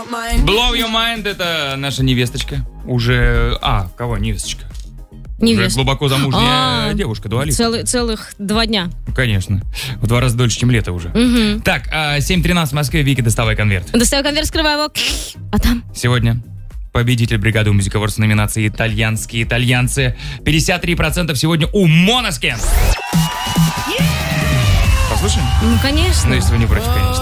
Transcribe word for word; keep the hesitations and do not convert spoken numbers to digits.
Blow Your Mind — это наша невесточка. Уже... А, кого невесточка? Невест. Уже глубоко замужняя А, девушка, Дуа Липа. Целый, целых два дня. Конечно. В два раза дольше, чем лето уже. Угу. Так, семь тринадцать в Москве. Вики, доставай конверт. Достаю конверт, скрываю его. А там? Сегодня победитель бригады Music Awards в номинации «Итальянские итальянцы». пятьдесят три процента сегодня у Måneskin. Послушаем? Ну, конечно. Ну, если вы не против, конечно.